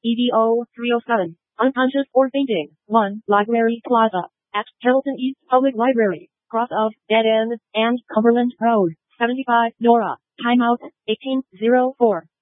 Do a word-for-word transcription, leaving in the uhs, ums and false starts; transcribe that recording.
E D O three oh seven. Unconscious or fainting. one. Library Plaza. At Carrollton East Public Library. Cross of Dead End and Cumberland Road. seventy-five Nora. Timeout eighteen oh four.